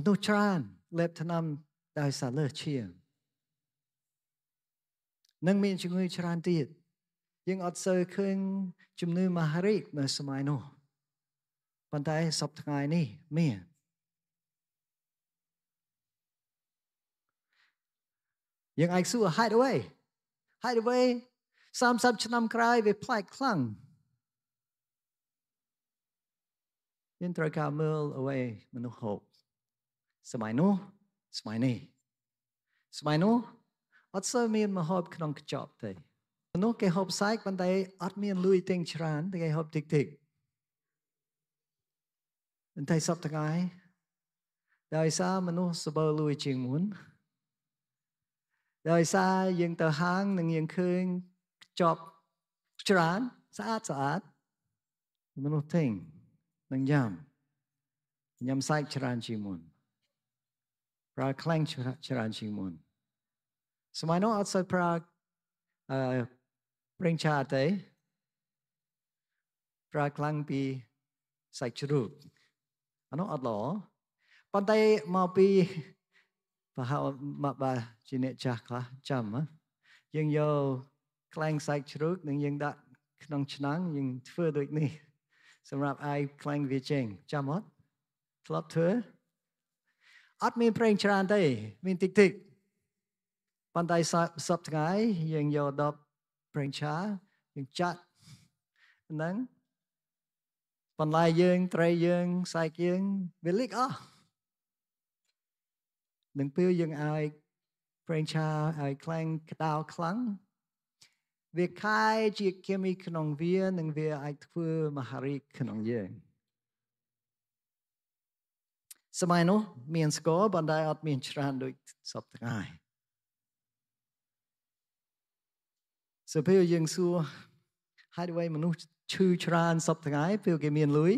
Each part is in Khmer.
មនុស្សច្រើនលេបថ្នាំដោយសារលើសឈាមនឹងមានជំងឺច្រើនទៀតយើងអត់សូវឃើញជំងឺមហារីកនៅសម័យនោះប៉ុន្តែសប្តាហ៍ថ្ងៃនេះមានយើងអាចសួរហេតុអ្វី30ឆ្នាំក្រោយវាប្លែកខ្លាំងយើងត្រូវការមើលអ្វីមនុស្សហូបសម័យនោះសម័យនេះអត់សូវមានម្ហូបក្នុងកញ្ចប់ទេមនុស្សគេហូបសាច់ប៉ុន្តែអត់មានលុយទិញច្រើនតែគេហូបតិចប៉ុន្តែសប្តាហ៍ថ្ងៃដោយសារមនុស្សសម្បូរលុយជាងមុនដោយសារយើងទៅហាងនឹងយើងឃើញកញ្ចប់ច្រើនស្អាតមនុស្សទិញនឹងញ៉ាំសាច់ច្រើនជាងមុនប្រើខ្លាំងច្រើនជាងមុនសម័យនោះអត់សូវប្រើប្រេងឆាទេប្រើខ្លាំងពីសាច់ជ្រូកអានោះអត់ល្អប៉ុន្តែមកពីប្រហែលមកបាជាអ្នកចាស់ខ្លះចាំយើងយកខ្លាំងសាច់ជ្រូកនឹងយើងដាក់ក្នុងឆ្នាំងយើងធ្វើដូចនេះសម្រាប់ឲ្យខ្លាំងវាចេញចាំអត់ធ្លាប់ធ្វើអត់មានប្រេងច្រើនទេមានតិចប៉ុន្តែសប្តាហ៍ថ្ងៃយើងយកដល់ប្រេងឆាយើងចាក់ហ្នឹងបន្លែយើងត្រីយើងសាច់យើងវាលិចអស់នឹងពេលយើងឲ្យប្រេងឆាឲ្យខ្លាំងក្តៅខ្លាំងវាខាយជាគីមីក្នុងវានឹងវាអាចធ្វើមហារីកក្នុងយើងសម័យនោះមានស្ករប៉ុន្តែអត់មានច្រើនដូចសប្តាហ៍ថ្ងៃពេលយើងសួរហេតុអ្វីមនុស្សឈឺច្រើនសប្តាហ៍ថ្ងៃពេលគេមានលុយ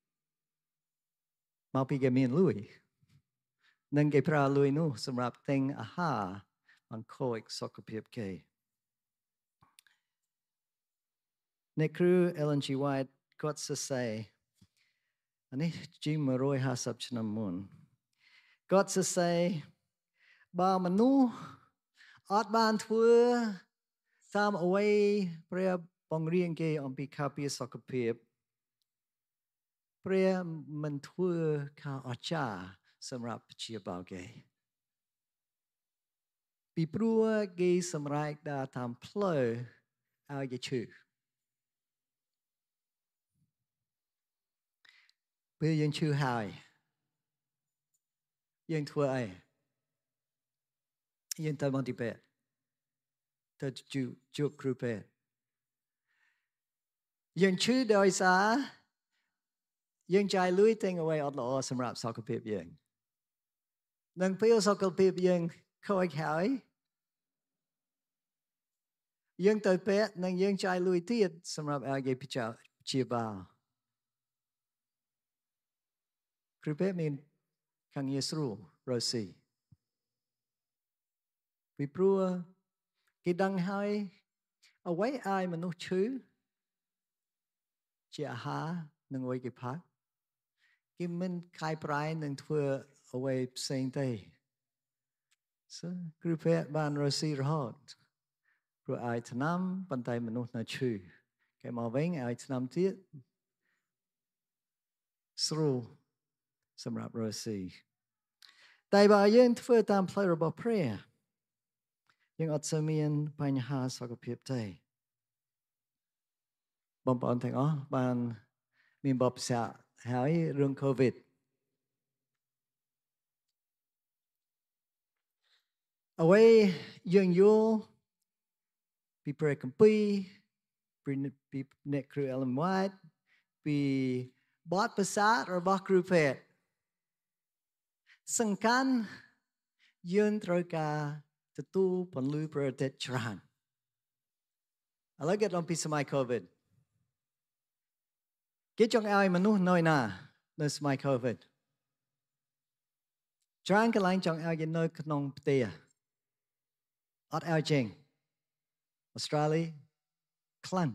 មកពីគេមានលុយនឹងគេប្រើលុយនោះសម្រាប់ទិញអាហារបង្ខូចសុខភាពគេអ្នកគ្រូ Ellen G. White គាត់សរសេរនេះជា150ឆ្នាំមុនគាត់សរសេរបើមនុស្សអត់បានធ្វើតាមអ្វីព្រះបង្រៀនគេអំពីការពារសុខភាពព្រះមិនធ្វើការអស្ចារ្យសម្រាប់ព្យាបាលគេពីព្រោះគេសម្រេចដើរតាមផ្លូវឲ្យគេឈឺពេលយើងឈឺហើយយើងធ្វើអីយើងទៅមន្ទីរពេទ្យទៅជួបគ្រូពេទ្យយើងឈឺដោយសារយើងចាយលុយទិញអ្វីអត់ល្អសម្រាប់សុខភាពយើងនឹងពេលសុខភាពយើងខូចហើយយើងទៅពេទ្យនឹងយើងចាយលុយទៀតសម្រាប់ឲ្យគេព្យាបាលគ្រូពេទ្យមានខាងងារស្រួលរកស៊ីពីព្រោះគេដឹងហើយអ្វីឲ្យមនុស្សឈឺជាអាហារនិងអ្វីគេផឹកគេមិនខាយប្រែនឹងធ្វើអ្វីផ្សេងទេគ្រូពេទ្យបានរកស៊ីរហូតព្រោះឲ្យថ្នាំប៉ុន្តែមនុស្សនៅឈឺគេមកវិញឲ្យថ្នាំទៀតស្រួលសម្រាប់រកស៊ីតែបើយើងធ្វើតាមផ្លូវរបស់ព្រះយើងអត់សូវមានបញ្ហាសុខភាពទេបងប្អូនទាំងអស់បានមានបបផ្សាហើយរឿង COVID អ្វីយើងយល់ពីព្រះគម្ពីរពីអ្នកគ្រូ Ellen White ពីបទពិសោធន៍របស់គ្រូពេទ្យសំខាន់យើងត្រូវការទទួលពន្លឺព្រះអាទិត្យច្រើនឥឡូវគេដល់ពីសម័យ COVID គេចង់ឲ្យមនុស្សនៅណានៅសម័យ COVID ច្រើនកន្លែងចង់ឲ្យគេនៅក្នុងផ្ទះអត់ឲ្យចេញអូស្ត្រាលីខ្លាំង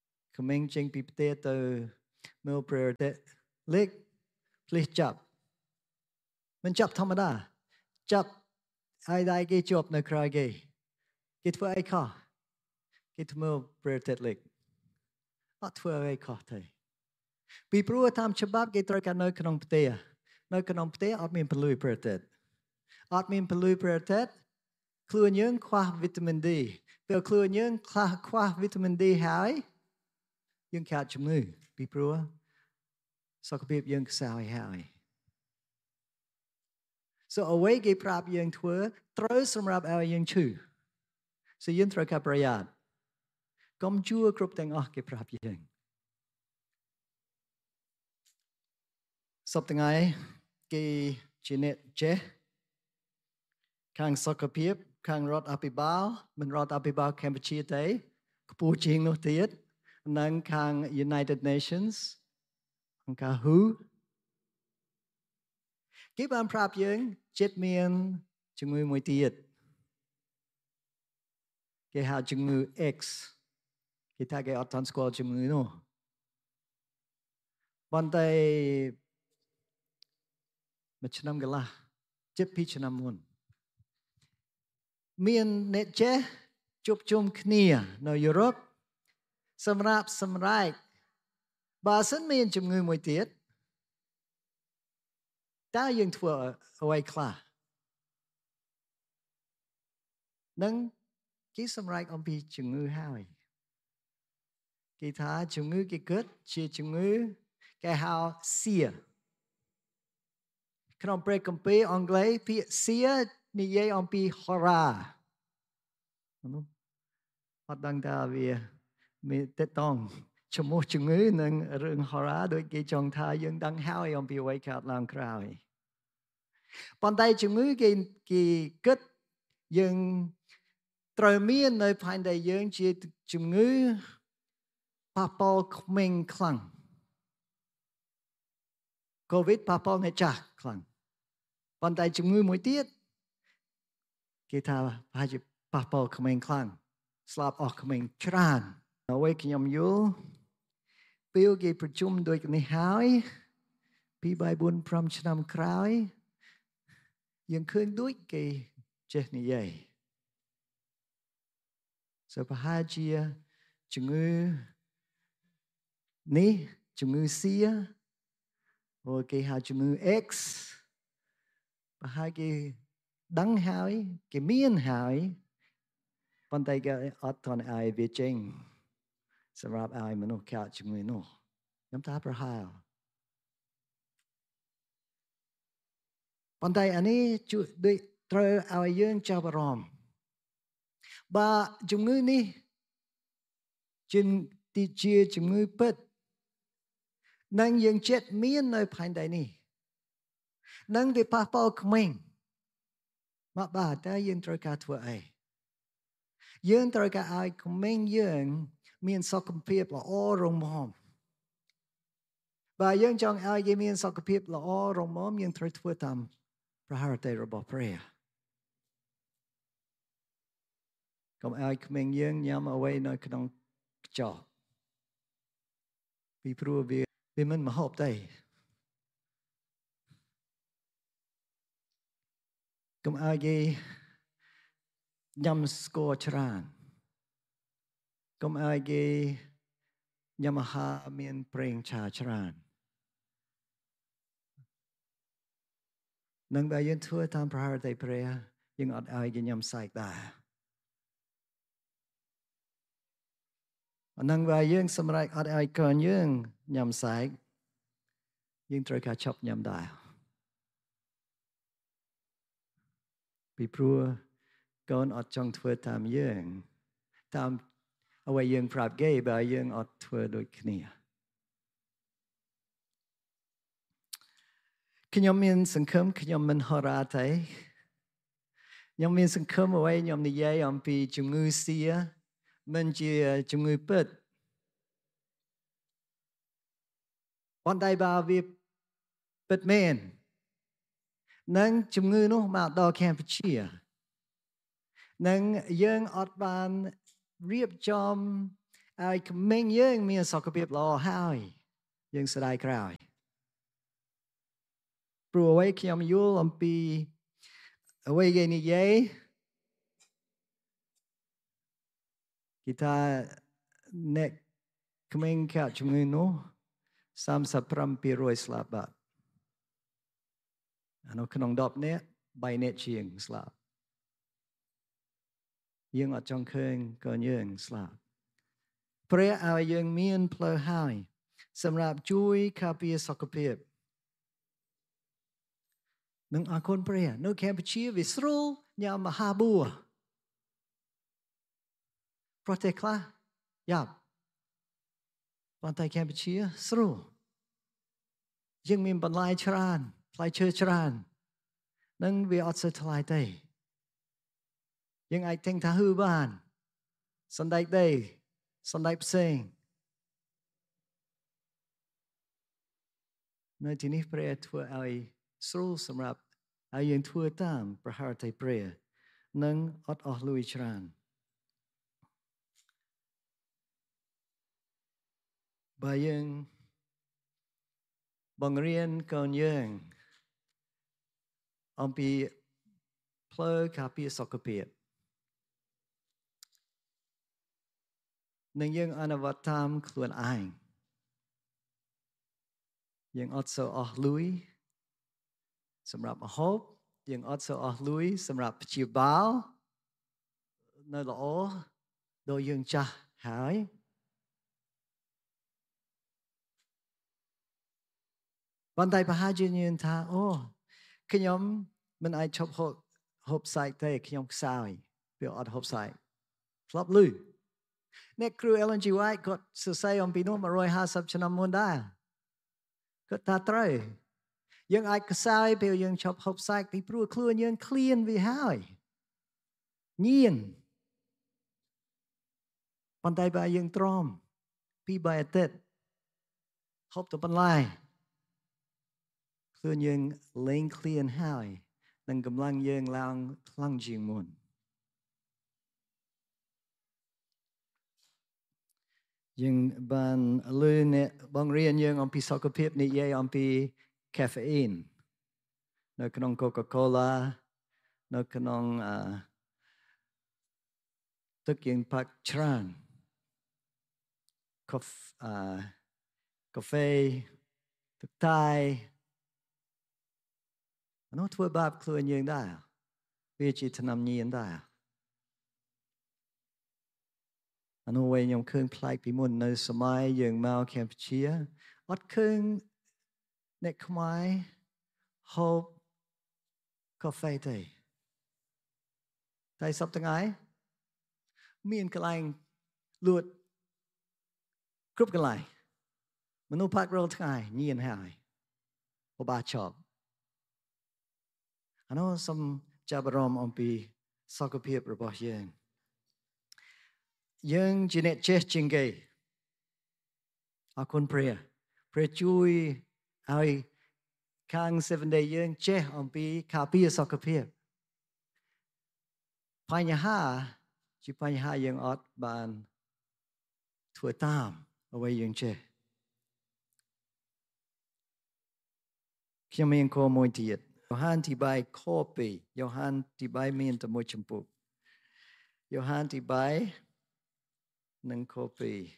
ក្មេងចេញពីផ្ទះទៅមើលព្រះអាទិត្យលេខផ្លេសចាប់មិនចាប់ធម្មតាចាប់ឲ្យដៃគេជាប់នៅក្រៅគេធ្វើអីខុសគេធ្វើប្រតិលេខអត់ធ្វើអីខុសទេពីព្រោះតាមច្បាប់គេត្រូវការនៅក្នុងផ្ទះអត់មានពលុយប្រតិអត់មានពលុយប្រតិខ្លួនយើងខ្វះវីតាមីន D ពេលខ្លួនយើងខ្វះវីតាមីន D ហើយយើងខាតជំងឺពីព្រោះសុខភាពយើងខ្សោយហើយ so អ្វីគេប្រាប់យើងធ្វើត្រូវសម្រាប់ឲ្យយើងឈឺ so យើងត្រូវការប្រយ័ត្នកុំជួគ្រប់ទាំងអស់គេប្រាប់យើងសប្តាហ៍ថ្ងៃគេជាអ្នកចេះខាងសុខភាពខាងរដ្ឋអភិបាលមិនរដ្ឋអភិបាលកម្ពុជាទេខ្ពស់ជាងនោះទៀតនិងខាង United Nations អង្គការ WHO គេបានប្រាប់យើងចិត្តមានជំងឺមួយទៀតគេហៅជំងឺ X គេថាគេអត់ទាន់ស្គាល់ជំងឺនោះប៉ុន្តែមួយឆ្នាំកន្លះជិត2ឆ្នាំមុនមានអ្នកចេះជួបជុំគ្នានៅយុរ៉ុបសម្រាប់សម្រែកបើសិនមានជំងឺមួយទៀតតើយើងធ្វើអ្វីខ្លះនឹងគេសម្រែកអំពីជំងឺហើយគេថាជំងឺគេគិតជាជំងឺគេហៅ SIA ក្នុងព្រះគម្ពីរអង់គ្លេសពាក្យ SIA និយាយអំពី horror អត់ដឹងថាវាមានតេតងឈ្មោះជំងឺនិងរឿង horror ដូចគេចង់ថាយើងដឹងហើយអំពីអ្វីកើតឡើងក្រោយប៉ុន្តែជំងឺគេគិតយើងត្រូវមាននៅផែនដីយើងជាជំងឺប៉ះពាល់ក្មេងខ្លាំង COVID ប៉ះពាល់អ្នកចាស់ខ្លាំងប៉ុន្តែជំងឺមួយទៀតគេថាប្រហែលជាប៉ះពាល់ក្មេងខ្លាំងស្លាប់អស់ក្មេងច្រើនអ្វីខ្ញុំយល់ពេលគេប្រជុំដូចនេះហើយ2 3 4 5ឆ្នាំក្រោយយើងឃើញដូចគេចេះនិយាយសូប្រហែលជាជំងឺនេះជំងឺ SIA ឬគេហៅជំងឺ X ប្រហែលគេដឹងហើយគេមានហើយប៉ុន្តែគេអត់ទាន់ឲ្យវាចេញសម្រាប់ឲ្យមនុស្សកើតជំងឺនោះខ្ញុំថាប្រហែលប៉ុន្តែអានេះជួយដូចត្រូវឲ្យយើងចាប់អារម្មណ៍បើជំងឺនេះជាជំងឺពិតនឹងយើងចិត្តមាននៅផែនដីនេះនឹងវាប៉ះពាល់ក្មេងមកបាទតើយើងត្រូវការធ្វើអីយើងត្រូវការឲ្យក្មេងយើងមានសុខភាពល្អរឹងមាំបើយើងចង់ឲ្យគេមានសុខភាពល្អរឹងមាំយើងត្រូវធ្វើតាមព្រះハរតីរបស់ព្រះកុំឲ្យក្មេងយើងញ៉ាំអ្វីនៅក្នុងខ្ចប់ពីព្រោះវាមិនមហូបទេកុំឲ្យគេញ៉ាំស្ករច្រើនកុំឲ្យគេញ៉ាំអាហារមានប្រេងឆាច្រើននឹងបើយើងធ្វើតាមព្រះハរតីព្រះយើងអត់ឲ្យគេញ៉ាំសាច់ដែរនឹងបើយើងសម្រេចអត់ឲ្យកូនយើងញ៉ាំសាច់យើងត្រូវការឈប់ញ៉ាំដែរពីព្រោះកូនអត់ចង់ធ្វើតាមយើងតាមអ្វីយើងប្រាប់គេបើយើងអត់ធ្វើដូចគ្នាខ្ញុំមានសង្ឃឹមខ្ញុំមិនហោរាទេខ្ញុំមានសង្ឃឹមអ្វីខ្ញុំនិយាយអំពីជំងឺសៀមិនជាជំងឺពិតប៉ុន្តែបើវាពិតមែននឹងជំងឺនោះមកដល់កម្ពុជានឹងយើងអត់បានរៀបចំឲ្យក្មេងយើងមានសុខភាពល្អហើយយើងស្ដាយក្រោយព្រោះអ្វីខ្ញុំយល់អំពីអ្វីគេនិយាយគេថាអ្នកក្មេងខាក់ជំងឺនោះ37%ស្លាប់បាត់នៅក្នុង10នាក់3នាក់ជាងស្លាប់យើងអត់ចង់ឃើញកូនយើងស្លាប់ព្រះឲ្យយើងមានផ្លូវហើយសម្រាប់ជួយការពារសុខភាពនឹងអរគុណព្រះនៅកម្ពុជាវាស្រួលញ៉ាំមហាបួរប្រទេសខ្លះយ៉ាប់ប៉ុន្តែកម្ពុជាស្រួលយើងមានបន្លែច្រើនផ្លែឈើច្រើននឹងវាអត់សូវថ្លៃទេយើងអាចទិញថាហ៊ឺបានសណ្តែកដីសណ្តែកផ្សេងនៅទីនេះព្រះធ្វើឲ្យស្រួលសម្រាប់ឲ្យយើងធ្វើតាមប្រហារតែព្រះនិងអត់អស់លុយច្រើនបើយើងបង្រៀនកូនយើងអំពីផ្លូវការពារសុខភាពនិងយើងអនុវត្តតាមខ្លួនឯងយើងអត់សូវអស់លុយសម្រាប់ម្ហូបយើងអត់សូវអស់លុយសម្រាប់ព្យាបាលនៅល្អដោយយើងចាស់ហើយប៉ុន្តែប្រហែលជាយើងថាអូខ្ញុំមិនអាចឈប់ហូបសាច់ទេខ្ញុំខ្សោយវាអត់ហូបសាច់ធ្លាប់ឮអ្នកគ្រូ Ellen G. White គាត់សរសេរអំពីនោះ150ឆ្នាំមុនដែរគាត់ថាត្រូវយើងអាចខ្សោយពេលយើងឈប់ហូបសាច់ពីព្រោះខ្លួនយើងឃ្លានវាហើយញៀនប៉ុន្តែបើយើងទ្រាំពី3អាទិត្យហូបទៅបន្លែខ្លួនយើងលែងឃ្លានហើយនិងកម្លាំងយើងឡើងខ្លាំងជាងមុនយើងបានលឺអ្នកបង្រៀនយើងអំពីសុខភាពនិយាយអំពី caffeine នៅក្នុង Coca-Cola នៅក្នុងទឹកយើងផឹកច្រើនកាហ្វេទឹកតែនោះធ្វើបាបខ្លួនយើងដែរវាជាថ្នាំញៀនដែរនោះវិញខ្ញុំឃើញប្លែកពីមុននៅសម័យយើងមកកម្ពុជាអត់ឃើញអ្នកខ្មែរហូបកាហ្វេទេតែសប្តាហ៍ថ្ងៃមានកន្លែងលក់គ្រប់កន្លែងមនុស្សផឹករាល់ថ្ងៃញៀនហើយពិបាកចប់នោះសូមចាប់អារម្មណ៍អំពីសុខភាពរបស់យើងជាអ្នកចេះជាងគេអរគុណព្រះជួយឲ្យខាង Seven Day យើងចេះអំពីការពារសុខភាពបញ្ហាជាបញ្ហាយើងអត់បានធ្វើតាមអ្វីយើងចេះខ្ញុំមានខមួយទៀតយ៉ូហានទីបាយខ2យ៉ូហានទីបាយមានតែមួយចម្ពោះយ៉ូហានទីបាយនិងខ2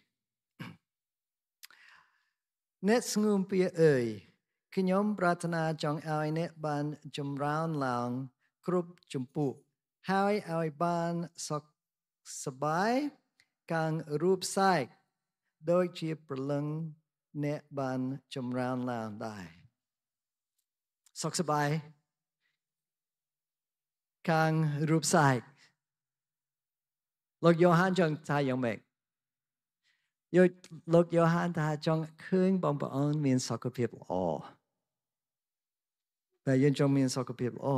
អ្នកស្ងួមពៀអើយខ្ញុំប្រាថ្នាចង់ឲ្យអ្នកបានចម្រើនឡើងគ្រប់ចម្ពោះហើយឲ្យបានសុខសប្បាយកាងរូបសាយដូចជាព្រលឹងអ្នកបានចម្រើនឡើងដែរសុខសប្បាយកាងរូបសាយលោកយ៉ូហានចង់ថាយ៉ាងម៉េចលោកយ៉ូហានថាចង់ឃើញបងប្អូនមានសុខភាពល្អតែយើងចង់មានសុខភាពល្អ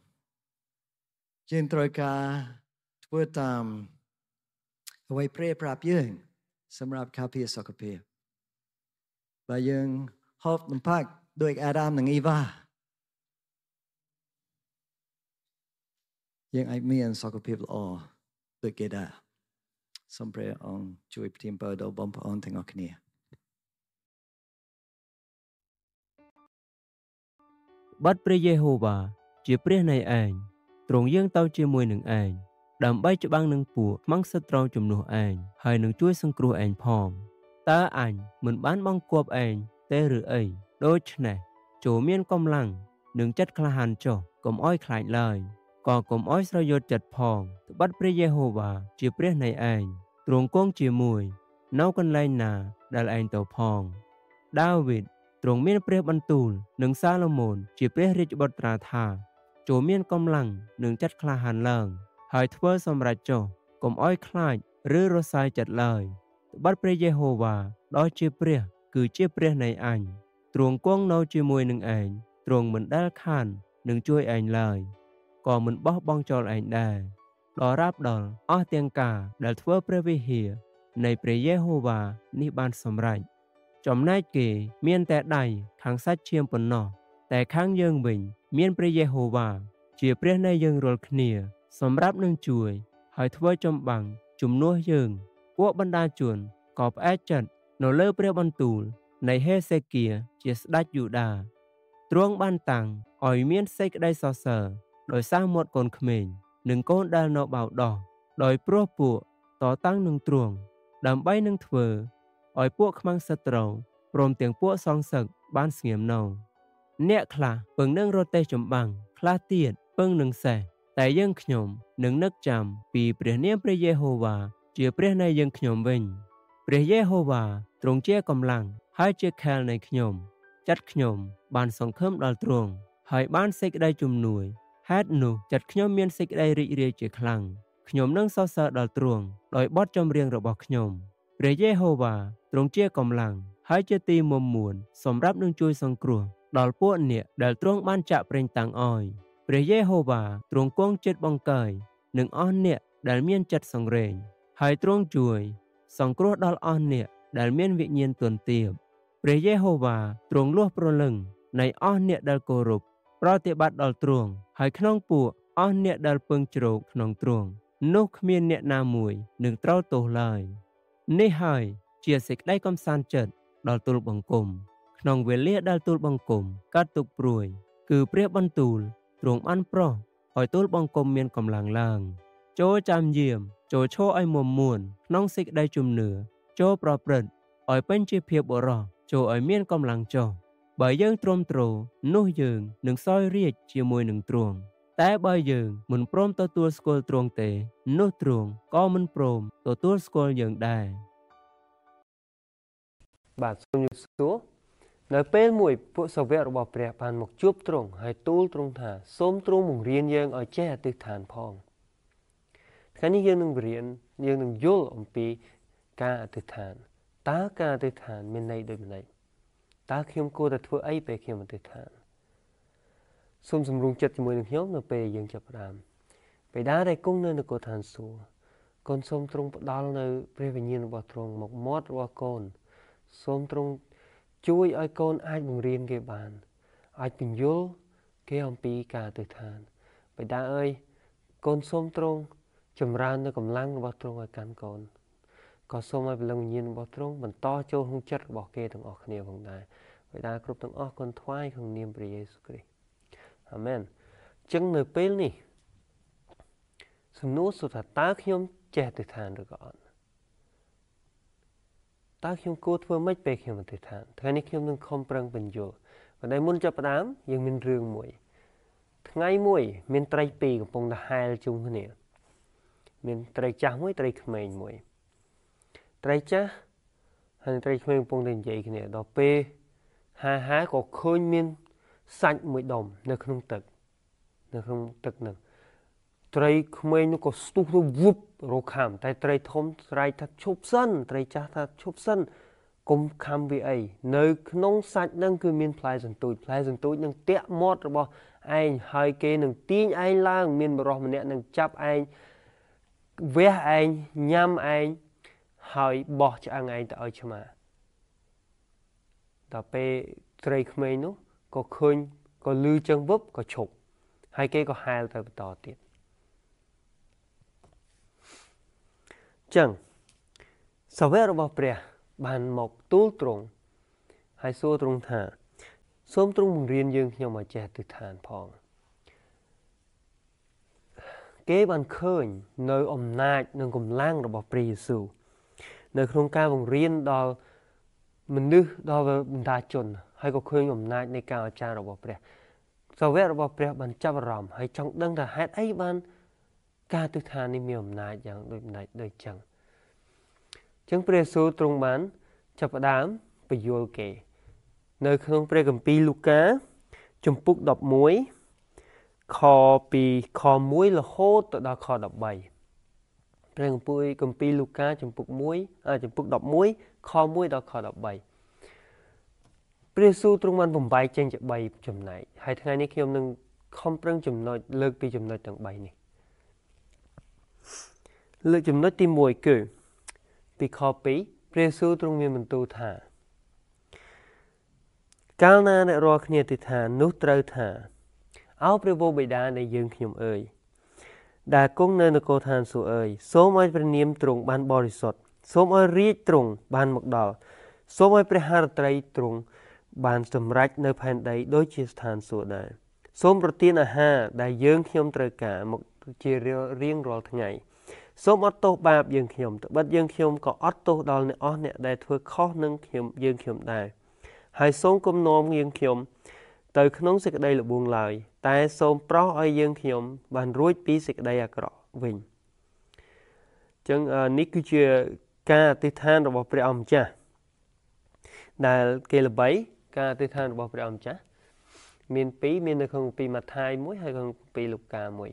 យើងត្រូវការធ្វើតាមអ្វីព្រះប្រាប់យើងសម្រាប់ការពារសុខភាពបើយើងហូបនំប៉័កដោយអាដាមនិងអ៊ីវ៉ាយើងអាចមានសុខភាពល្អដូចគេដែរសូមព្រះអង្គជួយប្រទានពរដល់បងប្អូនទាំងអស់គ្នាបាត់ព្រះយេហូវ៉ាជាព្រះនៃឯងទ្រង់យាងទៅជាមួយនឹងឯងដើម្បីច្បាំងនឹងពួកខ្មាំងសត្រូវជំនួសឯងហើយនឹងជួយសង្គ្រោះឯងផងតើអញមិនបានបង្គាប់ឯងទេឬអីដូច្នេះចូលមានកម្លាំងនឹងចិត្តក្លាហានចុះកុំអោយខ្លាចឡើយក៏កុំអោយស្រយោជចិត្តផងត្បិតព្រះយេហូវ៉ាជាព្រះនៃឯងទ្រង់គង់ជាមួយនៅកន្លែងណាដែលឯងទៅផងដាវីតទ្រង់មានព្រះបន្ទូលនិងសាឡូមោនជាព្រះរាជបុត្រាថាចូលមានកម្លាំងនឹងចិត្តក្លាហានឡើងហើយធ្វើសម្រេចចុះកុំអោយខ្លាចឬរសាយចិត្តឡើយត្បិតព្រះយេហូវ៉ាដ៏ជាព្រះគឺជាព្រះនៃអញទ្រង់គង់នៅជាមួយនឹងឯងទ្រង់មិនដែលខាននឹងជួយឯងឡើយក៏មិនបោះបង់ចោលឯងដែរដល់រាប់ដល់អស់ទាំងការដែលធ្វើព្រះវិហារនៃព្រះយេហូវ៉ានេះបានសម្រេចចំណែកគេមានតែដៃខាងសាច់ឈាមប៉ុណ្ណោះតែខាងយើងវិញមានព្រះយេហូវ៉ាជាព្រះនៃយើងរាល់គ្នាសម្រាប់នឹងជួយហើយធ្វើចំបាំងជំនួសយើងពួកបណ្ដាជនក៏ផ្អែកចិត្តនៅលើព្រះបន្ទូលនៃហេសេគៀជាស្ដេចយូដាទ្រង់បានតាំងឲ្យមានសេចក្តីសរសើរដោយសារមាត់កូនក្មេងនិងកូនដែលនៅបៅដោះដោយព្រោះពួកតតាំងនឹងទ្រង់ដើម្បីនឹងធ្វើឲ្យពួកខ្មាំងសត្រូវព្រមទាំងពួកសងសឹកបានស្ងៀមនៅអ្នកខ្លះពឹងនឹងរទេះចម្បាំងខ្លះទៀតពឹងនឹងសេះតែយើងខ្ញុំនឹងនឹកចាំពីព្រះនាមព្រះយេហូវ៉ាជាព្រះនៃយើងខ្ញុំវិញព្រះយេហូវ៉ាទ្រង់ជាកម្លាំងហើយជាខែលនៃខ្ញុំចិត្តខ្ញុំបានសង្ឃឹមដល់ទ្រង់ហើយបានសេចក្តីជំនួយហេតុនោះចិត្តខ្ញុំមានសេចក្តីរីករាយជាខ្លាំងខ្ញុំនឹងសរសើរដល់ទ្រង់ដោយបទចម្រៀងរបស់ខ្ញុំព្រះយេហូវ៉ាទ្រង់ជាកម្លាំងហើយជាទីមុំមួនសម្រាប់នឹងជួយសង្គ្រោះដល់ពួកអ្នកដែលទ្រង់បានចាក់ប្រេងតាំងឲ្យព្រះយេហូវ៉ាទ្រង់គង់ចិត្តបង្កើយនឹងអស់អ្នកដែលមានចិត្តសង្រេងហើយទ្រង់ជួយសង្គ្រោះដល់អស់អ្នកដែលមានវិញ្ញាណទន់ទាបព្រះយេហូវ៉ាទ្រង់លួសព្រលឹងនៃអស់អ្នកដែលគោរពប្រតិបត្តិដល់ទ្រង់ហើយក្នុងពួកអស់អ្នកដែលពឹងជ្រកក្នុងទ្រង់នោះគ្មានអ្នកណាមួយនឹងត្រូវទោសឡើយនេះហើយជាសេចក្តីកំសាន្តចិត្តដល់ទូលបង្គំក្នុងវេលាដែលទូលបង្គំកាត់ទុកព្រួយគឺព្រះបន្ទូលទ្រង់បានប្រោះឲ្យទូលបង្គំមានកម្លាំងឡើងចូលចាំយាមចូលឈរឲ្យមុំមួនក្នុងសេចក្តីជំនឿចូលប្រព្រឹត្តឲ្យពេញជាភាពបរិសុទ្ធចូលឲ្យមានកម្លាំងចុះបើយើងទ្រាំទ្រនោះយើងនឹងសោយរាជ្យជាមួយនឹងទ្រង់តែបើយើងមិនព្រមទទួលស្គាល់ទ្រង់ទេនោះទ្រង់ក៏មិនព្រមទទួលស្គាល់យើងដែរបាទសូមជម្រាបសួរនៅពេលមួយពួកសាវករបស់ព្រះបានមកជួបទ្រង់ហើយទូលទ្រង់ថាសូមទ្រង់បង្រៀនយើងឲ្យចេះអធិដ្ឋានផងថ្ងៃនេះយើងនឹងរៀនយើងនឹងយល់អំពីការអធិដ្ឋានតើការអធិដ្ឋានមានន័យដូចម្តេចតើខ្ញុំគួរតែធ្វើអីពេលខ្ញុំអធិដ្ឋានសូមសម្រុងចិត្តជាមួយនឹងខ្ញុំនៅពេលយើងចាប់ផ្ដើមបិតាដែលគង់នៅនគរឋានសួគ៌កូនសូមទ្រង់ផ្ដល់នៅព្រះវិញ្ញាណរបស់ទ្រង់មកមាត់របស់កូនសូមទ្រង់ជួយឲ្យកូនអាចបង្រៀនគេបានអាចពន្យល់គេអំពីការអធិដ្ឋានបិតាអើយកូនសូមទ្រង់ចម្រើននៅកម្លាំងរបស់ទ្រង់ឲ្យកាន់កូនក៏សូមឲ្យព្រលឹងវិញ្ញាណរបស់ទ្រង់បន្តចូលក្នុងចិត្តរបស់គេទាំងអស់គ្នាផងដែរបិតាគ្រប់ទាំងអស់គុណថ្វាយក្នុងនាមព្រះយេស៊ូវគ្រីស្ទអាមែនអញ្ចឹងនៅពេលនេះសំណួរសុទ្ធថាតើខ្ញុំចេះអធិដ្ឋានឬក៏អត់តើខ្ញុំគួរធ្វើម៉េចពេលខ្ញុំអធិដ្ឋានថ្ងៃនេះខ្ញុំនឹងខំប្រឹងបញ្យល់ប៉ុន្តែមុនចាប់ផ្ដើមយើងមានរឿងមួយថ្ងៃមួយមានត្រីពីរកំពុងតែហែលជុំគ្នាមានត្រីចាស់មួយត្រីក្មេងមួយត្រីចាស់ហើយត្រីក្មេងកំពុងតែនិយាយគ្នាដល់ពេលហាក៏ឃើញមានសាច់មួយដុំនៅក្នុងទឹកនោះត្រីក្មេងនោះក៏ស្ទុះទៅវឹបរកខំតែត្រីធំស្រែកថាឈប់សិនត្រីចាស់ថាឈប់សិនកុំខំវាអីនៅក្នុងសាច់ហ្នឹងគឺមានផ្លែសន្ទូចនឹងតាក់មាត់របស់ឯងហើយគេនឹងទាញឯងឡើងមានបរិសម្នាក់នឹងចាប់ឯងវះឯងញ៉ាំឯងហើយបោះឆ្អឹងឯងទៅឲ្យឆ្មាដល់ពេលត្រីក្មេងនោះក៏ឃើញក៏លឺចឹងវឹបក៏ឈប់ហើយគេក៏ហែលទៅបន្តទៀតចឹងសាវករបស់ព្រះបានមកទូលទ្រង់ហើយសួរទ្រង់ថាសូមទ្រង់បង្រៀនយើងខ្ញុំឲ្យចេះអធិដ្ឋានផងគេបានឃើញនៅអំណាចនិងកម្លាំងរបស់ព្រះយេស៊ូវនៅក្នុងការបង្រៀនដល់មនុស្សដល់បណ្ដាជនហើយក៏ឃើញអំណាចនៃការអស្ចារ្យរបស់ព្រះសាវករបស់ព្រះបានចាប់អារម្មណ៍ហើយចង់ដឹងថាហេតុអីបានការទិដ្ឋាននេះមានអំណាចយ៉ាងដូចចឹងអញ្ចឹងព្រះយេស៊ូវទ្រង់បានចាប់ផ្ដើមបញ្យល់គេនៅក្នុងព្រះគម្ពីរលូកាជំពូក11ខពីខ1រហូតទៅដល់ខ13ព្រះគម្ពីរលូកាជំពូក11ខ1ដល់ខ13ព្រះយេស៊ូវទ្រង់បានបំបែកចេញជា3ចំណែកហើយថ្ងៃនេះខ្ញុំនឹងខំប្រឹងលើកពីចំណុចទាំង3នេះលើកចំណុចទី1គឺពីខ2ព្រះយេស៊ូវទ្រង់មានបន្ទូលថាកាលណាអ្នករាល់គ្នាអធិដ្ឋាននោះត្រូវថាអោព្រះវរបិតានៃយើងខ្ញុំអើយដែលគង់នៅនគរឋានសួគ៌អើយសូមឲ្យព្រះនាមទ្រង់បានបរិសុទ្ធសូមឲ្យរាជទ្រង់បានមកដល់សូមឲ្យព្រះハរត្រីទ្រង់បានសម្រេចនៅផែនដីដូចជាស្ថានសួគ៌ដែរសូមប្រទានអាហារដែលយើងខ្ញុំត្រូវការមកជារៀងរាល់ថ្ងៃសូមអត់ទោសបាបយើងខ្ញុំត្បិតយើងខ្ញុំក៏អត់ទោសដល់អ្នកអស់អ្នកដែលធ្វើខុសនឹងយើងខ្ញុំដែរហើយសូមកុំនាំយើងខ្ញុំទៅក្នុងសេចក្តីល្បួងឡើយតែសូមប្រោសឲ្យយើងខ្ញុំបានរួចពីសេចក្តីអាក្រក់វិញអញ្ចឹងនេះគឺជាការអធិដ្ឋានរបស់ព្រះអង្គម្ចាស់ដែលគេល្បីការអធិដ្ឋានរបស់ព្រះអង្គម្ចាស់មាន2មាននៅក្នុងពីម៉ាថាយ1ហើយក្នុងពីលូកា1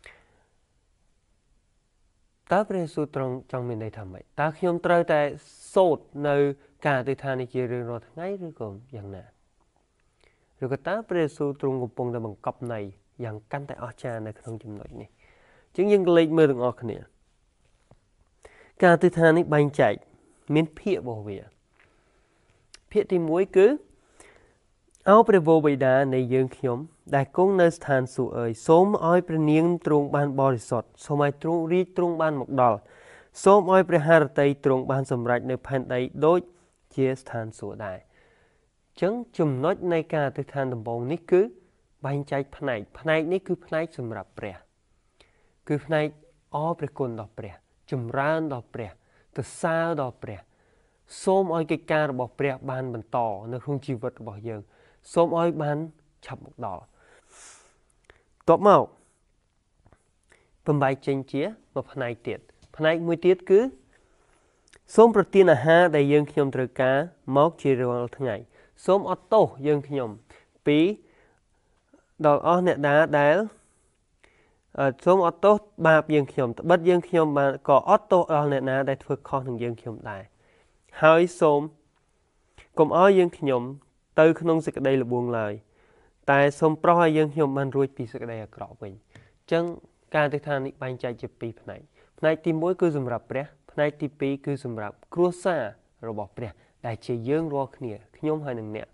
តើព្រះយេស៊ូវទ្រង់ចង់មានន័យថាម៉េចតើខ្ញុំត្រូវតែសូត្រនៅការអធិដ្ឋាននេះជារៀងរាល់ថ្ងៃឬក៏យ៉ាងណាឬក៏តើព្រះយេស៊ូវទ្រង់កំពុងតែបង្កប់ន័យយ៉ាងកាន់តែអស្ចារ្យនៅក្នុងចំណុចនេះអញ្ចឹងយើងលេចមើលទាំងអស់គ្នាការអធិដ្ឋាននេះបែងចែកមានភាគរបស់វាភាគទី1គឺអោព្រះវរបិតានៃយើងខ្ញុំដែលគង់នៅស្ថានសួគ៌អើយសូមឲ្យព្រះនាមទ្រង់បានបរិសុទ្ធសូមឲ្យទ្រង់រាជទ្រង់បានមកដល់សូមឲ្យព្រះハរតីទ្រង់បានសម្រេចនៅផែនដីដូចជាស្ថានសួគ៌ដែរអញ្ចឹងចំណុចនៃការអធិដ្ឋានដំបូងនេះគឺបែងចែកផ្នែកនេះគឺផ្នែកសម្រាប់ព្រះគឺផ្នែកអរព្រះគុណដល់ព្រះចម្រើនដល់ព្រះទៅសើរដល់ព្រះសូមឲ្យកិច្ចការរបស់ព្រះបានបន្តនៅក្នុងជីវិតរបស់យើងសូមឲ្យបានឆាប់មកដល់តបមកបំបែកចេញជាមួយផ្នែកទៀតផ្នែកមួយទៀតគឺសូមប្រទានអាហារដែលយើងខ្ញុំត្រូវការមកជារាល់ថ្ងៃសូមអត់ទោសយើងខ្ញុំពីដល់អស់អ្នកណាដែលសូមអត់ទោសបាបយើងខ្ញុំត្បិតយើងខ្ញុំបានក៏អត់ទោសដល់អ្នកណាដែលធ្វើខុសនឹងយើងខ្ញុំដែរហើយសូមកុំឲ្យយើងខ្ញុំទៅក្នុងសេចក្តីល្បួងឡើយតែសូមប្រោសឲ្យយើងខ្ញុំបានរួចពីសេចក្តីអាក្រក់វិញអញ្ចឹងការអធិដ្ឋាននេះបែងចែកជា2ផ្នែកផ្នែកទី1គឺសម្រាប់ព្រះផ្នែកទី2គឺសម្រាប់គ្រួសាររបស់ព្រះដែលជាយើងរាល់គ្នាខ្ញុំហើយនឹងអ្នក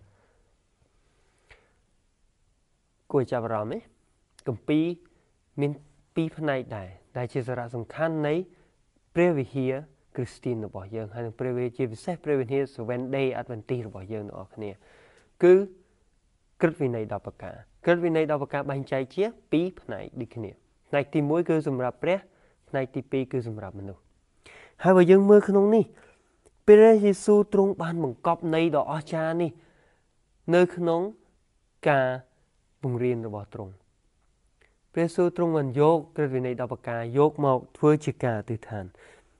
គួរចាប់អារម្មណ៍ទេគម្ពីរមាន2ផ្នែកដែរដែលជាសារៈសំខាន់នៃព្រះវិហារគ្រីស្ទីនរបស់យើងហើយនឹងព្រះវិហារជាពិសេសព្រះវិហារ Seventh Day Adventist របស់យើងទាំងអស់គ្នាគឺក្រឹតវិន័យ10ប្រការក្រឹតវិន័យ10ប្រការបែងចែកជា2ផ្នែកដូចគ្នាផ្នែកទី1គឺសម្រាប់ព្រះផ្នែកទី2គឺសម្រាប់មនុស្សហើយបើយើងមើលក្នុងនេះព្រះយេស៊ូវទ្រង់បានបង្កប់ន័យដ៏អស្ចារ្យនេះនៅក្នុងការបង្រៀនរបស់ទ្រង់ព្រះយេស៊ូវទ្រង់បានយកក្រឹតវិន័យ10ប្រការយកមកធ្វើជាការអធិដ្ឋាន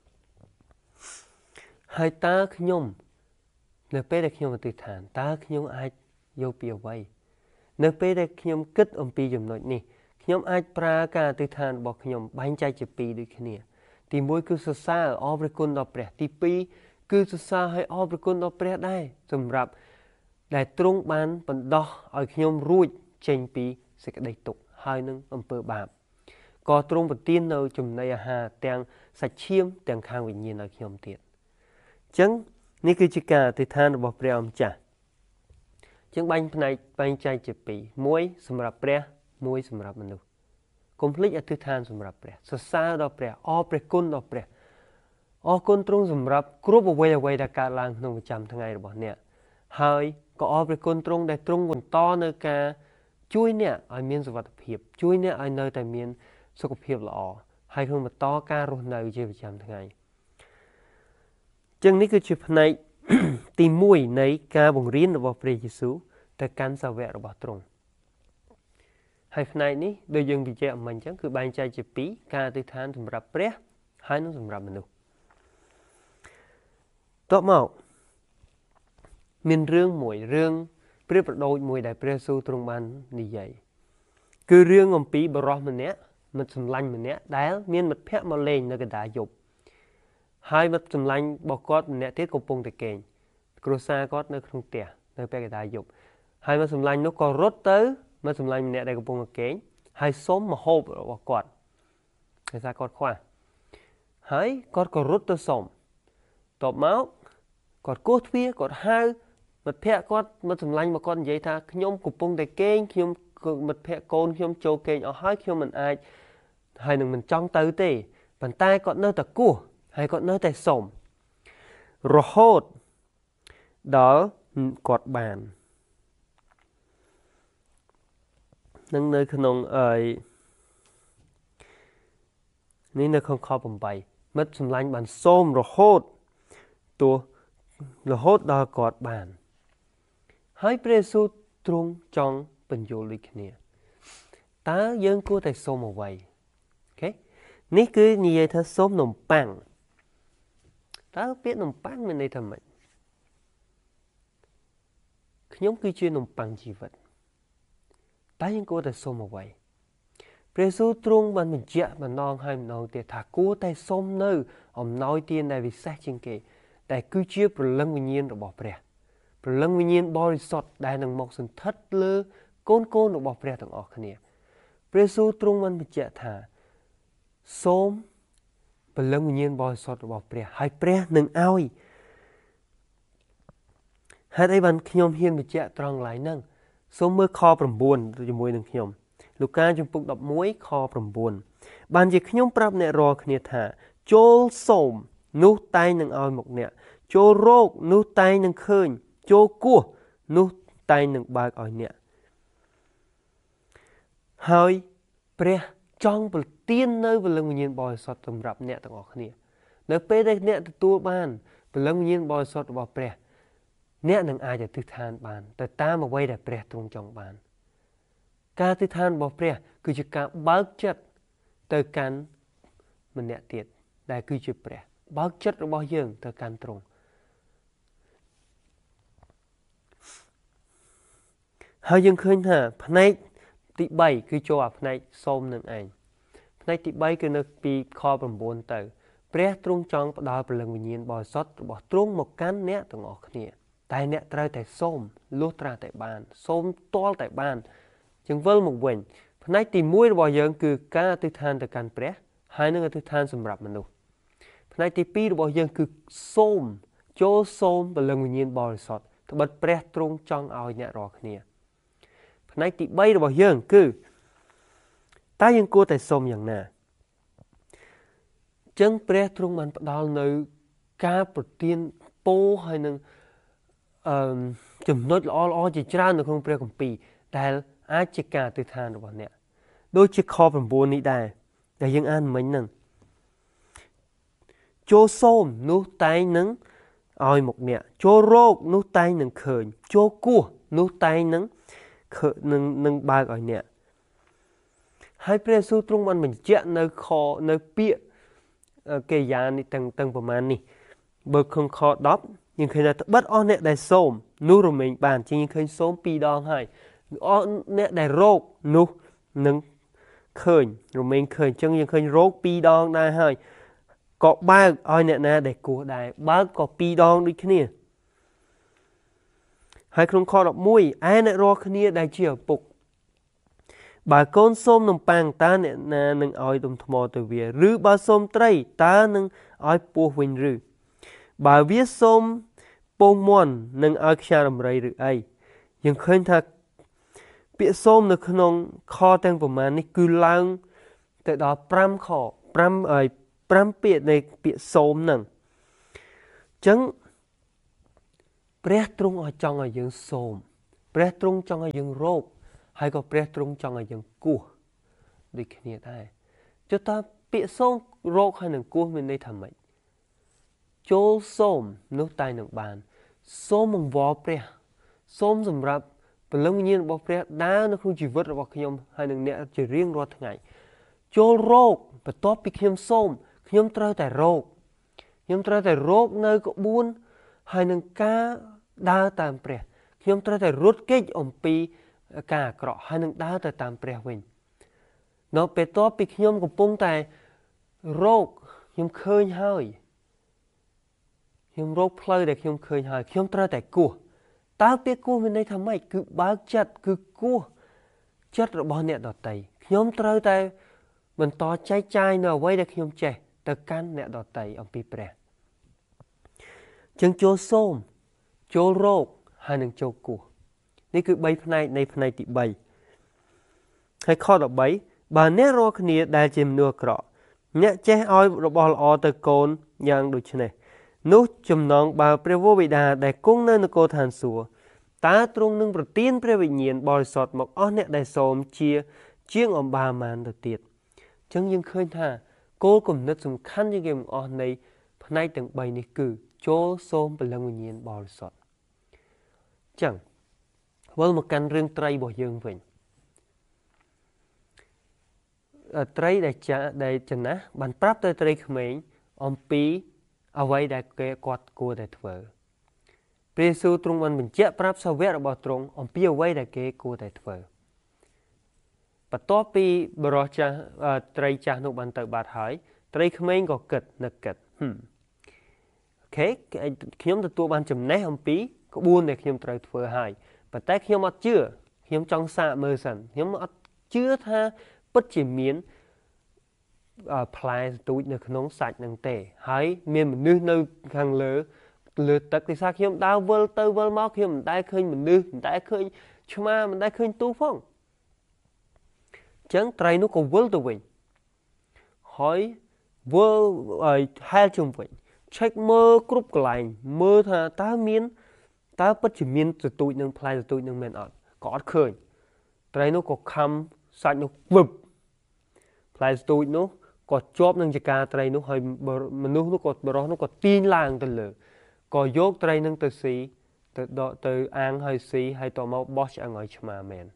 ហើយតើខ្ញុំនៅពេលដែលខ្ញុំអធិដ្ឋានតើខ្ញុំអាចយកពីអ្វីនៅពេលដែលខ្ញុំគិតអំពីចំណុចនេះខ្ញុំអាចប្រើការអធិដ្ឋានរបស់ខ្ញុំបែងចែកជា2ដូចគ្នាទី1គឺសរសើរអរព្រះគុណដល់ព្រះទី2គឺសរសើរឲ្យអរព្រះគុណដល់ព្រះដែរសម្រាប់ដែលទ្រង់បានបណ្ដោះឲ្យខ្ញុំរួចចេញពីសេចក្តីទុក្ខហើយនឹងអំពើបាបក៏ទ្រង់ប្រទាននៅចំណីអាហារទាំងសាច់ឈាមទាំងខាងវិញ្ញាណឲ្យខ្ញុំទៀតអញ្ចឹងនេះគឺជាការអធិដ្ឋានរបស់ព្រះអង្គម្ចាស់ជាងបែងចែកជា2មួយសម្រាប់ព្រះមួយសម្រាប់មនុស្សកុំភ្លេចអធិដ្ឋានសម្រាប់ព្រះសរសើរដល់ព្រះអរព្រះគុណដល់ព្រះអរគុណទ្រង់សម្រាប់គ្រប់អ្វីដែលកើតឡើងក្នុងប្រចាំថ្ងៃរបស់អ្នកហើយក៏អរព្រះគុណទ្រង់ដែលទ្រង់បន្តនៅការជួយអ្នកឲ្យមានសុវត្ថិភាពជួយអ្នកឲ្យនៅតែមានសុខភាពល្អហើយក្នុងបន្តការរស់នៅជាប្រចាំថ្ងៃចឹងនេះគឺជាផ្នែក ទី1នៃការបង្រៀនរបស់ព្រះយេស៊ូវទៅកាន់សាវករបស់ទ្រង់ហើយផ្នែកនេះដូចយើងនិយាយមិញចឹងគឺបែងចែកជា2ការអធិដ្ឋានសម្រាប់ព្រះហើយនិងសម្រាប់មនុស្សតបមកមានរឿងមួយរឿងប្រៀបប្រដូចមួយដែលព្រះយេស៊ូវទ្រង់បាននិយាយគឺរឿងអំពីបរិសម្នាក់មិត្តសម្លាញ់ម្នាក់ដែលមានមិត្តភ័ក្តិមកលេងនៅកណ្ដាលយប់ហើយមិត្តសម្លាញ់របស់គាត់ម្នាក់ទៀតកំពុងតែគេងគ្រួសារគាត់នៅក្នុងផ្ទះនៅពេលកណ្ដាលយប់ហើយមិត្តសម្លាញ់នោះក៏រត់ទៅមិត្តសម្លាញ់ម្នាក់ដែលកំពុងតែគេងហើយសុំម្ហូបរបស់គាត់គេថាគាត់ខ្វះហើយគាត់ក៏រត់ទៅសុំតបមកគាត់គោះទ្វារគាត់ហៅមិត្តភ័ក្តិគាត់មិត្តសម្លាញ់មកគាត់និយាយថាខ្ញុំកំពុងតែគេងខ្ញុំមិត្តភ័ក្តិកូនខ្ញុំចូលគេងអស់ហើយខ្ញុំមិនអាចហើយនឹងមិនចង់ទៅទេប៉ុន្តែគាត់នៅតែគោះហើយគាត់នៅតែសុំរហូតដល់គាត់បាននឹងនៅក្នុងនេះនៅក្នុងខ8មិត្តសម្លាញ់បានសូមរហូតដល់គាត់បានហើយព្រះយេស៊ូវទ្រង់ចង់បញ្យល់ដូចគ្នាតើយើងគួរតែសូមអ្វីអូខេនេះគឺនិយាយថាសូមនំប៉័ងតើពាក្យនំប៉័ងមានន័យថាម៉េចខ្ញុំគឺជានំប៉័ងជីវិតតើយើងគួរតែសូមអ្វីព្រះយេស៊ូវទ្រង់បានបញ្ជាក់ម្ដងហើយម្ដងទៀតថាគួរតែសូមនៅអំណោយទានដែលវិសេសជាងគេដែលគឺជាព្រលឹងវិញ្ញាណរបស់ព្រះព្រលឹងវិញ្ញាណបរិសុទ្ធដែលនឹងមកសន្ធិដ្ឋលើកូនរបស់ព្រះទាំងអស់គ្នាព្រះយេស៊ូវទ្រង់បានបញ្ជាក់ថាសូមព្រលឹងវិញ្ញាណបរិសុទ្ធរបស់ព្រះហើយព្រះនឹងឲ្យហេតុអីបានខ្ញុំហ៊ានបញ្ជាក់ត្រង់ឡើយហ្នឹងសូមមើលខ9ជាមួយនឹងខ្ញុំលូកាជំពូក11ខ9បានជាខ្ញុំប្រាប់អ្នករាល់គ្នាថាចូលសូមនោះតែងនឹងឲ្យមកអ្នកចូលរកនោះតែងនឹងឃើញចូលគោះនោះតែងនឹងបើកឲ្យអ្នកហើយព្រះចង់ប្រទាននៅព្រលឹងវិញ្ញាណបរិសុទ្ធសម្រាប់អ្នកទាំងអស់គ្នានៅពេលដែលអ្នកទទួលបានព្រលឹងវិញ្ញាណបរិសុទ្ធរបស់ព្រះអ្នកនឹងអាចអធិដ្ឋានបានទៅតាមអ្វីដែលព្រះទ្រង់ចង់បានការអធិដ្ឋានរបស់ព្រះគឺជាការបើកចិត្តទៅកាន់ម្នាក់ទៀតដែលគឺជាព្រះបើកចិត្តរបស់យើងទៅកាន់ទ្រង់ហើយយើងឃើញថាផ្នែកទី3គឺចូលអាផ្នែកសូមនឹងឯងផ្នែកទី3គឺនៅពីខ9ទៅព្រះទ្រង់ចង់ផ្ដល់ព្រលឹងវិញ្ញាណបរិសុទ្ធរបស់ទ្រង់មកកាន់អ្នកទាំងអស់គ្នាតែអ្នកត្រូវតែសូមលុះត្រាតែបានសូមទាល់តែបានចឹងវិលមកវិញផ្នែកទី1របស់យើងគឺការអធិដ្ឋានទៅកាន់ព្រះហើយនឹងអធិដ្ឋានសម្រាប់មនុស្សផ្នែកទី2របស់យើងគឺសូមចូលសូមព្រលឹងវិញ្ញាណបរិសុទ្ធត្បិតព្រះទ្រង់ចង់ឲ្យអ្នករាល់គ្នាផ្នែកទី3របស់យើងគឺតើយើងគួរតែសូមយ៉ាងណាចឹងព្រះទ្រង់បានផ្ដល់នៅការប្រទានពរហើយនឹងចំណុចល្អៗជាច្រើននៅក្នុងព្រះគម្ពីរដែលអាចជាការអធិដ្ឋានរបស់អ្នកដូចជាខ9នេះដែរដែលយើងអានមិញហ្នឹងចូលសូមនោះតែងនឹងឲ្យមកអ្នកចូលរកនោះតែងនឹងឃើញចូលគោះនោះតែងនឹងបើកឲ្យអ្នកហើយព្រះយេស៊ូវទ្រង់បានបញ្ជាក់នៅពាក្យកិរិយានេះទាំងប្រមាណនេះបើក្នុងខ10យើងឃើញថាត្បិតអស់អ្នកដែលសូមនោះរមែងបានជាងយើងឃើញសូម2ដងហើយអស់អ្នកដែលរកនោះនឹងឃើញរមែងឃើញចឹងយើងឃើញរក2ដងដែរហើយក៏បើកឲ្យអ្នកណាដែលគោះដែរបើកក៏2ដងដូចគ្នាហើយក្នុងខ11អ្នករាល់គ្នាដែលជាឪពុកបើកូនសូមនំប៉័ងតើអ្នកណានឹងឲ្យដុំថ្មទៅវាឬបើសូមត្រីតើនឹងឲ្យពស់វិញឬបើវាសូមពងមាន់នឹងឲ្យខ្យាដំរីឬអីយើងឃើញថាពាក្យសូមនៅក្នុងខទាំងប្រមាណនេះគឺឡើងទៅដល់5ខ5ពាក្យនៃពាក្យសូមហ្នឹងអញ្ចឹងព្រះទ្រង់ឲ្យចង់ឲ្យយើងសូមព្រះទ្រង់ចង់ឲ្យយើងរកហើយក៏ព្រះទ្រង់ចង់ឲ្យយើងគោះដូចគ្នាដែរចុះតើពាក្យសូមរកហើយនឹងគោះមានន័យថាម៉េចចូលសូមនោះតែនឹងបានសូមអង្វរព្រះសូមសម្រាប់ព្រលឹងវិញ្ញាណរបស់ព្រះដើរនៅក្នុងជីវិតរបស់ខ្ញុំហើយនឹងអ្នកជារៀងរាល់ថ្ងៃចូលរកបន្ទាប់ពីខ្ញុំសូមខ្ញុំត្រូវតែរកខ្ញុំត្រូវតែរកនៅក្បួនហើយនឹងការដើរតាមព្រះខ្ញុំត្រូវតែរត់គេចអំពីការអាក្រក់ហើយនឹងដើរទៅតាមព្រះវិញនៅពេលតបពីខ្ញុំកំពុងតែរកខ្ញុំឃើញហើយខ្ញុំរកផ្លូវដែលខ្ញុំឃើញហើយខ្ញុំត្រូវតែគោះតើពាក្យគោះមានន័យថាម៉េចគឺបើកចិត្តគឺគោះចិត្តរបស់អ្នកដទៃខ្ញុំត្រូវតែបន្តចែកចាយនៅអ្វីដែលខ្ញុំចេះទៅកាន់អ្នកដទៃអំពីព្រះចឹងចូលសូមចូលរកហើយនឹងចូលគោះនេះគឺ3ផ្នែកនៃផ្នែកទី3ហើយខ13បើអ្នករាល់គ្នាដែលជាមនុស្សអាក្រក់អ្នកចេះឲ្យរបស់ល្អទៅកូនយ៉ាងដូចនេះនោះចំណងបើព្រះវរបិតាដែលគង់នៅនគរឋានសួគ៌តើទ្រង់នឹងប្រទានព្រះវិញ្ញាណបរិសុទ្ធមកអស់អ្នកដែលសូមជាងអំបាមានទៅទៀតអញ្ចឹងយើងឃើញថាគោលគំនិតសំខាន់ជាងគេបង្អស់នៃផ្នែកទាំង3នេះគឺចូលសូមព្រលឹងវិញ្ញាណបរិសុទ្ធអញ្ចឹងវិលមកកាន់រឿងត្រីរបស់យើងវិញត្រីដែលចំណាស់បានប្រាប់ទៅត្រីក្មេងអំពីអ្វីដែលគាត់គួរតែធ្វើព្រះយេស៊ូវទ្រង់បានបញ្ជាក់ប្រាប់សាវករបស់ទ្រង់អំពីអ្វីដែលគេគួរតែធ្វើបន្ទាប់ពីបរិសចាស់ត្រីចាស់នោះបានទៅបាត់ហើយត្រីក្មេងក៏គិតអូខេខ្ញុំទទួលបានចំណេះអំពីក្បួនដែលខ្ញុំត្រូវធ្វើហើយប៉ុន្តែខ្ញុំអត់ជឿខ្ញុំចង់សាកមើលសិនខ្ញុំអត់ជឿថាពិតជាមានផ្លែសទូចនៅក្នុងសាច់នឹងទេហើយមានមនុស្សនៅខាងលើទឹកទីសាខ្ញុំដើរវិលទៅវិលមកខ្ញុំមិនដែលឃើញមនុស្សមិនដែលឃើញឆ្មាមិនដែលឃើញទូផងអញ្ចឹងត្រីនោះក៏វិលទៅវិញហើយវិលហែលជុំវិញឆែកមើលគ្រប់កន្លែងមើលថាតើពិតជាមានសទូចនឹងផ្លែសទូចនឹងមែនអត់ក៏អត់ឃើញត្រីនោះក៏ខំសាច់នោះវឹបផ្លែសទូចនោះក៏ជាប់នឹងចកាត្រីនោះហើយមនុស្សនោះក៏បរោះនោះក៏ទាញឡើងទៅលើក៏យកត្រីនឹងទៅស៊ីទៅអាំងហើយស៊ីហើយតមកបោះឆ្អឹងឲ្យឆ្មាមែន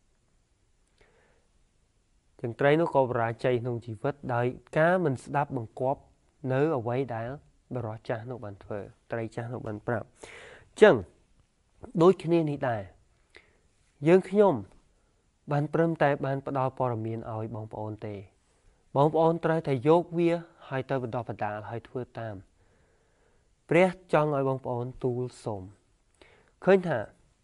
ទាំងត្រីនោះក៏បរាជ័យក្នុងជីវិតដោយការមិនស្ដាប់បង្គាប់នៅអ្វីដែលបរោះចាស់នោះបានធ្វើត្រីចាស់នោះបានប្រាប់អញ្ចឹងដូចគ្នានេះដែរយើងខ្ញុំបានព្រមតែបានផ្ដល់ព័ត៌មានឲ្យបងប្អូនទេបងប្អូនត្រូវតែយកវាហើយទៅបណ្ដោះបណ្ដាលហើយធ្វើតាមព្រះចង់ឲ្យបងប្អូនទូលសូមឃើញថា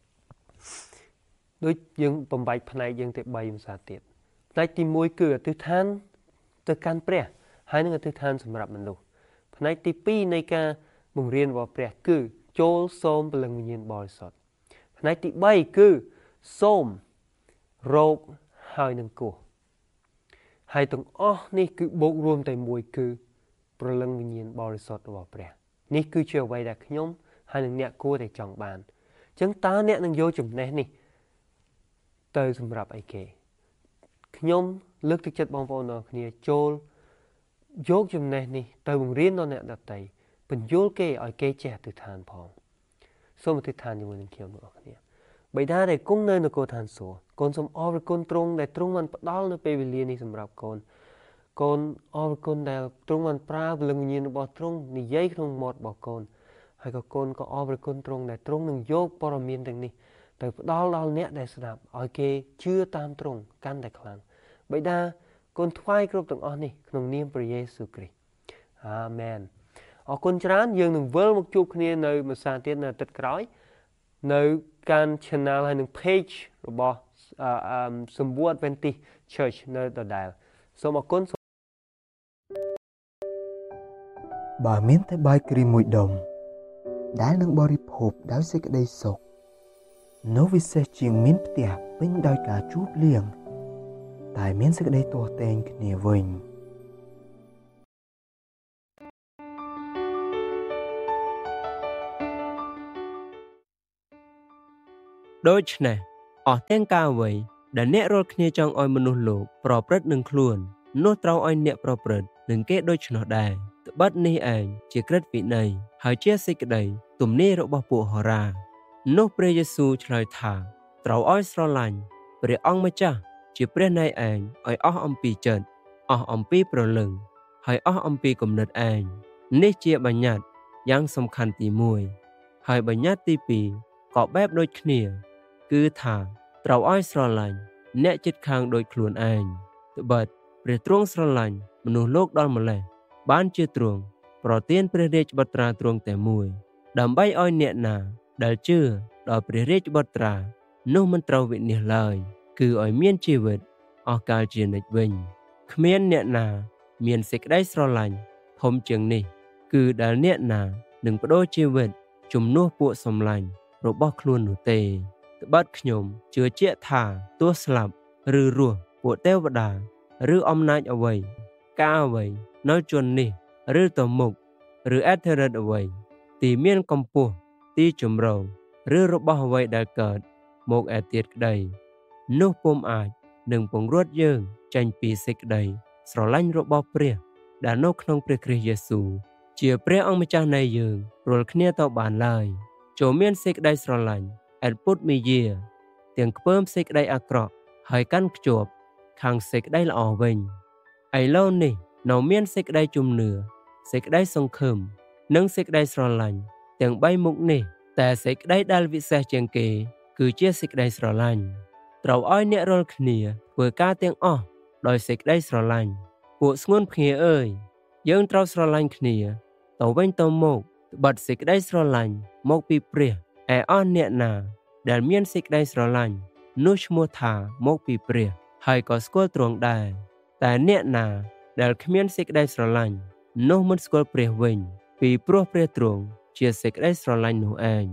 ដូចយើងបំបែកផ្នែកយើងទៅ3ភាសាទៀតផ្នែកទី1គឺអធិដ្ឋានទៅកាន់ព្រះហើយនឹងអធិដ្ឋានសម្រាប់មនុស្សផ្នែកទី2នៃការបង្រៀនរបស់ព្រះគឺចូលសូមព្រលឹងវិញ្ញាណបរិសុទ្ធផ្នែកទី3គឺសូមរកហើយនឹងគោះហើយទាំងអស់នេះគឺបូករួមតែមួយគឺព្រលឹងវិញ្ញាណបរិសុទ្ធរបស់ព្រះនេះគឺជាអ្វីដែលខ្ញុំហើយនឹងអ្នកគួរតែចង់បានអញ្ចឹងតើអ្នកនឹងយកចំណេះនេះទៅសម្រាប់អីគេខ្ញុំលើកទឹកចិត្តបងប្អូនទាំងគ្នាចូលយកចំណេះនេះទៅបង្រៀនដល់អ្នកដទៃបញ្យល់គេឲ្យគេចេះអធិដ្ឋានផងសូមអធិដ្ឋានជាមួយនឹងខ្ញុំបងប្អូនគ្នាបិតាដែលគង់នៅនគរឋានសួគ៌កូនសូមអរគុណទ្រង់ដែលទ្រង់បានផ្ដល់នៅពេលវេលានេះសម្រាប់កូនអរគុណដែលទ្រង់បានប្រើព្រលឹងវិញ្ញាណរបស់ទ្រង់និយាយក្នុងមាត់របស់កូនហើយក៏កូនក៏អរគុណទ្រង់ដែលទ្រង់នឹងយកព័ត៌មានទាំងនេះទៅផ្ដល់ដល់អ្នកដែលស្ដាប់ឲ្យគេជឿតាមទ្រង់កាន់តែខ្លាំងបិតាកូនថ្វាយគ្រប់ទាំងអស់នេះក្នុងនាមព្រះយេស៊ូវគ្រីស្ទអាមែនអរគុណច្រើនយើងនឹងវិលមកជួបគ្នានៅមួយសារទៀតនៅអាទិត្យក្រោយនៅកាន់ channel ហើយនឹង page របស់សម្បួរ Adventist Church នៅដដែលសូមអរគុណបើមានតែបាយគ្រីមមួយដុំដែលនឹងបរិភោគដោយសេចក្តីសុខនោះវិសេសជាងមានផ្ទះពេញដោយការជួបលៀងតែមានសេចក្តីទាស់ទែងគ្នាវិញដូច្នេះអស់ទាំងការអ្វីដែលអ្នករាល់គ្នាចង់ឲ្យមនុស្សលោកប្រព្រឹត្តនឹងខ្លួននោះត្រូវឲ្យអ្នកប្រព្រឹត្តនឹងគេដូច្នោះដែរត្បិតនេះឯងជាក្រឹតវិន័យហើយជាសេចក្តីទំនាយរបស់ពួកហោរានោះព្រះយេស៊ូវឆ្លើយថាត្រូវឲ្យស្រឡាញ់ព្រះអង្គម្ចាស់ជាព្រះនៃឯងឲ្យអស់អំពីចិត្តអស់អំពីព្រលឹងហើយអស់អំពីគំនិតឯងនេះជាបញ្ញត្តិយ៉ាងសំខាន់ទី1ហើយបញ្ញត្តិទី2ក៏បែបដូចគ្នាគឺថាត្រូវឲ្យស្រឡាញ់អ្នកជិតខាងដូចខ្លួនឯងត្បិតព្រះទ្រង់ស្រឡាញ់មនុស្សលោកដល់ម្លេះបានជាទ្រង់ប្រទានព្រះរាជបុត្រាទ្រង់តែមួយដើម្បីឲ្យអ្នកណាដែលជឿដល់ព្រះរាជបុត្រានោះមិនត្រូវវិនាសឡើយគឺឲ្យមានជីវិតអស់កលជានិច្ចវិញគ្មានអ្នកណាមានសេចក្តីស្រឡាញ់ធំជាងនេះគឺដែលអ្នកណានឹងបដូរជីវិតជំនួសពួកសំឡាញ់របស់ខ្លួននោះទេត្បិតខ្ញុំជឿជាក់ថាទោះស្លាប់ឬរស់ពួកទេវតាឬអំណាចអ្វីការអ្វីនៅជន់នេះឬទៅមុខឬអធិរិទ្ធអ្វីទីមានកម្ពស់ទីជំរងឬរបស់អ្វីដែលកើតមកឯទៀតក្តីនោះពុំអាចនឹងពង្រត់យើងចេញពីសេចក្តីស្រឡាញ់របស់ព្រះដែលនៅក្នុងព្រះគ្រីស្ទយេស៊ូវជាព្រះអង្គម្ចាស់នៃយើងរាល់គ្នាទៅបានឡើយចូលមានសេចក្តីស្រឡាញ់ឥតពុតមីយាទាំងខ្ពើមសេចក្តីអាក្រក់ហើយកាន់ខ្ជាប់ខាងសេចក្តីល្អវិញឥឡូវនេះនៅមានសេចក្តីជំនឿសេចក្តីសង្ឃឹមនិងសេចក្តីស្រឡាញ់ទាំង3មុខនេះតែសេចក្តីដែលវិសេសជាងគេគឺជាសេចក្តីស្រឡាញ់ត្រូវឲ្យអ្នករាល់គ្នាធ្វើការទាំងអស់ដោយសេចក្តីស្រឡាញ់ពួកស្ងួនភ្ងាអើយយើងត្រូវស្រឡាញ់គ្នាទៅវិញទៅមកត្បិតសេចក្តីស្រឡាញ់មកពីព្រះឯអស់អ្នកណាដែលមានសេចក្តីស្រឡាញ់នោះឈ្មោះថាមកពីព្រះហើយក៏ស្គាល់ទ្រង់ដែរតែអ្នកណាដែលគ្មានសេចក្តីស្រឡាញ់នោះមិនស្គាល់ព្រះវិញពីព្រោះព្រះទ្រង់ជាសេចក្តីស្រឡាញ់នោះឯង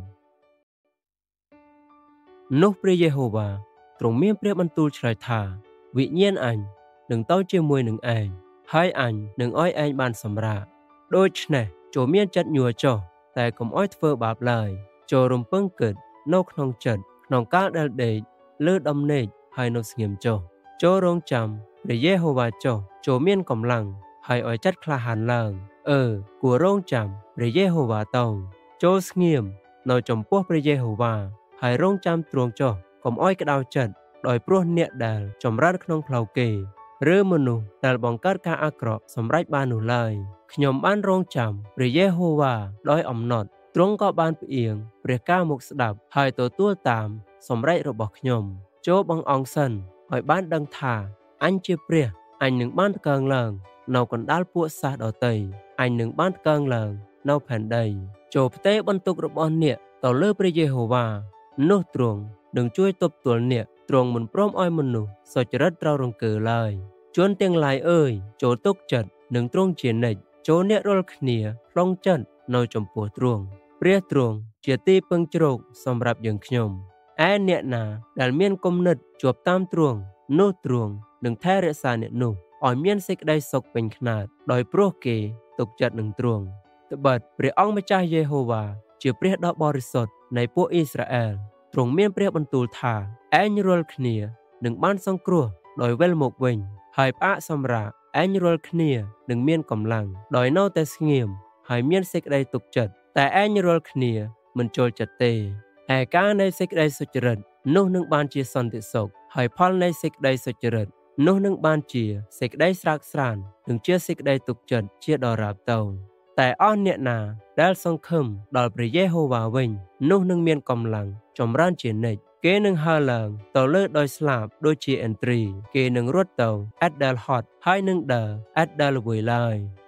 នោះព្រះយេហូវ៉ាទ្រង់មានព្រះបន្ទូលឆ្លើយថាវិញ្ញាណអញនឹងទៅជាមួយនឹងឯងហើយអញនឹងឲ្យឯងបានសម្រាកដូច្នេះចូលមានចិត្តញ័រចុះតែកុំឲ្យធ្វើបាបឡើយចូលរំពឹងគិតនៅក្នុងចិត្តក្នុងកាលដែលដេកលើដំណេកហើយនៅស្ងៀមចុះចូលរងចាំព្រះយេហូវ៉ាចុះចូលមានកម្លាំងហើយឲ្យចិត្តក្លាហានឡើងគួររងចាំព្រះយេហូវ៉ាទៅចូលស្ងៀមនៅចំពោះព្រះយេហូវ៉ាហើយរងចាំទ្រង់ចុះកុំឲ្យក្តៅចិត្តដោយព្រោះអ្នកដែលចម្រើនក្នុងផ្លូវគេឬមនុស្សដែលបង្កើតការអាក្រក់សម្រេចបាននោះឡើយខ្ញុំបានរងចាំព្រះយេហូវ៉ាដោយអំណត់ទ្រង់ក៏បានផ្អៀងព្រះការមកស្ដាប់ហើយទទួលតាមសម្រេចរបស់ខ្ញុំចូលបង្អង់សិនឲ្យបានដឹងថាអញជាព្រះអញនឹងបានកើងឡើងនៅកណ្ដាលពួកសាសដតីអញនឹងបានកើងឡើងនៅផែនដីចូលផ្ទេរបន្ទុករបស់អ្នកទៅលើព្រះយេហូវ៉ានោះទ្រង់នឹងជួយទប់ទល់អ្នកទ្រង់មិនព្រមឲ្យមនុស្សសុចរិតត្រូវរង្គើឡើយជនទាំងឡាយអើយចូលទុកចិត្តនឹងទ្រង់ជានិច្ចចូលអ្នករាល់គ្នាប្លង់ចិត្តនៅចំពោះទ្រង់ព្រះទ្រង់ជាទីពឹងជ្រកសម្រាប់យើងខ្ញុំឯអ្នកណាដែលមានគំនិតជាប់តាមទ្រង់នោះទ្រង់នឹងថែរក្សាអ្នកនោះឲ្យមានសេចក្តីសុខពេញខ្នាតដោយព្រោះគេទុកចិត្តនឹងទ្រង់ត្បិតព្រះអង្គម្ចាស់យេហូវ៉ាជាព្រះដ៏បរិសុទ្ធនៃពួកអ៊ីស្រាអែលទ្រង់មានព្រះបន្ទូលថាឯងរាល់គ្នានឹងបានសង្គ្រោះដោយវិលមកវិញហើយផ្អាកសម្រាកឯងរាល់គ្នានឹងមានកម្លាំងដោយនៅតែស្ងៀមហើយមានសេចក្តីទុកចិត្តតែឯងរាល់គ្នាមិនចូលចិត្តទេឯការនៃសេចក្តីសុចរិតនោះនឹងបានជាសន្តិសុខហើយផលនៃសេចក្តីសុចរិតនោះនឹងបានជាសេចក្តីស្រាកស្រាននិងជាសេចក្តីទុកចិត្តជាដរាបទៅតែអស់អ្នកណាដែលសង្ឃឹមដល់ព្រះយេហូវ៉ាវិញនោះនឹងមានកម្លាំងចម្រើនជានិច្ចគេនឹងហើរឡើងទៅលើដោយស្លាបដូចជាឥន្ទ្រីគេនឹងរត់ទៅឥតដែលហត់ហើយនឹងដើរឥតដែលល្វើយឡើយ